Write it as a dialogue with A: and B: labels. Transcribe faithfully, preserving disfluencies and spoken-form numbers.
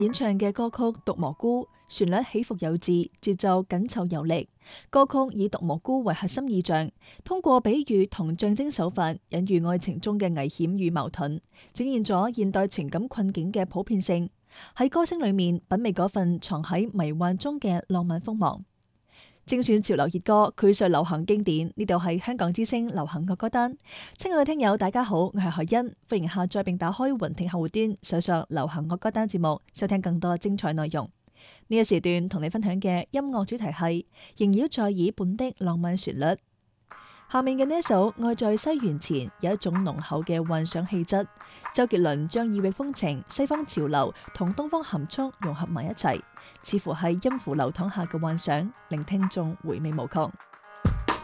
A: 演唱嘅歌曲《毒蘑菇》，旋律起伏有致，節奏緊湊有力。歌曲以毒蘑菇為核心意象，通過比喻同象徵手法，隱喻愛情中嘅危險與矛盾，展現咗現代情感困境嘅普遍性。喺歌聲裏面品味嗰份藏喺迷幻中嘅浪漫鋒芒。精選潮流熱歌，繪述流行經典。呢度係香港之聲流行樂歌單。親愛嘅聽友，大家好，我係何欣，歡迎下載並打開雲聽客戶端，搜索流行樂歌單節目，收聽更多精彩內容。呢一時段同你分享嘅音樂主題係縈繞在耳畔的浪漫旋律。下面嘅呢一首《愛在西元前》有一種濃厚嘅幻想氣質。周杰倫將異域風情、西方潮流同東方含蓄融合埋一齊，似乎係音符流淌下嘅幻想，令聽眾回味無窮。